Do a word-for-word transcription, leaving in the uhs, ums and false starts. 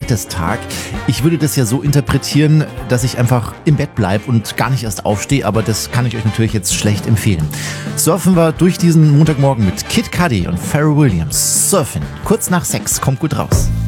Gottestag. Ich würde das ja so interpretieren, dass ich einfach im Bett bleibe und gar nicht erst aufstehe, aber das kann ich euch natürlich jetzt schlecht empfehlen. Surfen wir durch diesen Montagmorgen mit Kid Cudi und Pharrell Williams. Surfen, kurz nach sechs, kommt gut raus.